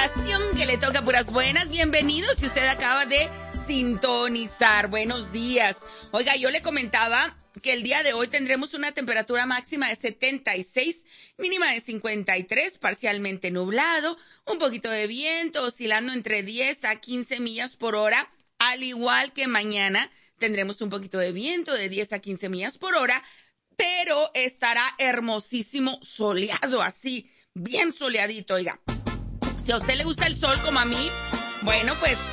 estación que le toca puras buenas. Bienvenidos si usted acaba de sintonizar. Buenos días. Oiga, yo le comentaba que el día de hoy tendremos una temperatura máxima de 76, mínima de 53, parcialmente nublado, un poquito de viento, oscilando entre 10 a 15 millas por hora, al igual que mañana tendremos un poquito de viento de 10 a 15 millas por hora, pero estará hermosísimo soleado, así, bien soleadito, oiga. Si a usted le gusta el sol como a mí, bueno, pues